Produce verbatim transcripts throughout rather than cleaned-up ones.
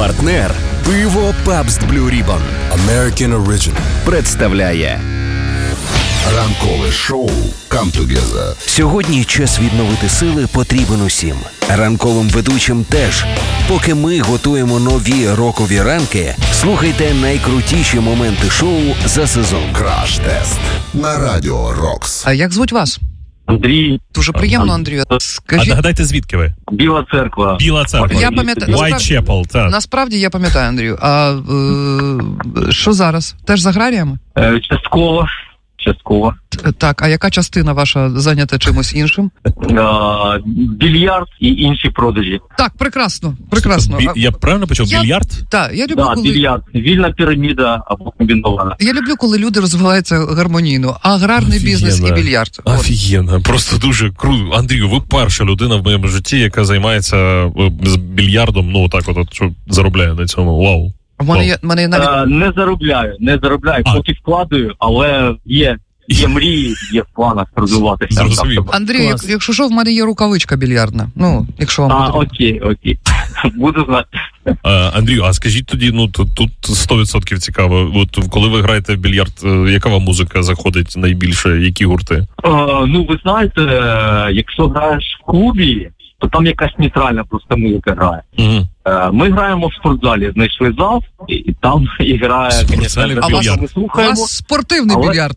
Партнер пиво Pabst Blue Ribbon American Original представляє ранкове шоу Come Together. Сьогодні час відновити сили потрібен усім. Ранковим ведучим теж. Поки ми готуємо нові рокові ранки, слухайте найкрутіші моменти шоу за сезон. Краш-тест на Радіо Рокс. А як звуть вас? Андрій. Дуже приємно, Андрію. А Скажіть, нагадайте, звідки ви? Біла церква. Біла церква. Я пам'ятаю- Whitechapel, так. насправді я пам'ятаю, Андрію, а е, що зараз? Теж з аграріями? Е, частково. Частково. Т- Так, а яка частина ваша зайнята чимось іншим? Е, більярд і інші продажі. Так, прекрасно, прекрасно. Бі- А- Я правильно почув? Я- Більярд? Так, я люблю, Да, коли... більярд. Вільна піраміда або комбінована. Я люблю, коли люди розвиваються гармонійно. Аграрний Офігенно. бізнес і більярд. От. Офігенно, просто дуже круто. Андрію, ви перша людина в моєму житті, яка займається е, з більярдом, ну так от, от що заробляє на цьому. Вау. У мене є, в мене є навіть... Е, не заробляю, не заробляю, А. поки вкладаю, але є, є мрії, є в планах розвиватися. Зрозумів. Андрію, як, якщо що, в мене є рукавичка більярдна. Ну, якщо вам А, потрібно. окей, окей. Буду знати. Е, Андрію, а скажіть тоді, ну тут, тут сто відсотків цікаво. От коли ви граєте в більярд, е, яка вам музика заходить найбільше, які гурти? Е, ну, ви знаєте, е, якщо граєш в клубі, то там якась нейтральна просто музика грає. Угу. Е, Ми граємо в спортзалі, знайшли зал, і, і там і грає, В спортзалі звісно, більярд. ми У слухаємо. вас спортивний Але- більярд.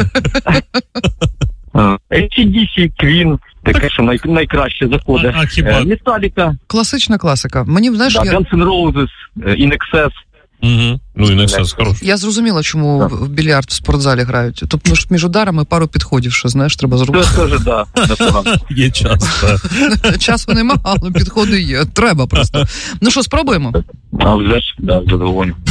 ей сі ді сі, Queen, таке, що най, найкраще заходить. А- а хіба- Е, Metallica, Класична класика. Мені, знаєш, да, я... Guns N' Roses, е, In Excess. Угу. Ну і не все хороше. Я зрозуміла, чому Так. в більярд в спортзалі грають. Тобто ж між ударами пару підходів, що знаєш, треба зробити. Це теж, да, непогано. Є час. Так. Часу нема, але підходи є. Треба просто. Ну що, спробуємо? А вже ж, да, задоволені.